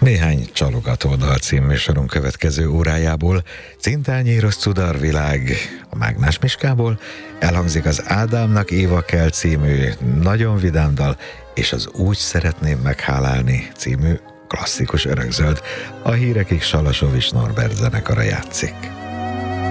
Néhány Csalogató dal című műsorunk következő órájából, Cintányi Cudar világ a Mágnás Miskából, elhangzik az Ádámnak Éva kell című nagyon vidám dal, és az Úgy szeretném meghálálni című klasszikus örökzöld. A hírekig Salasovics Norbert zenekara játszik.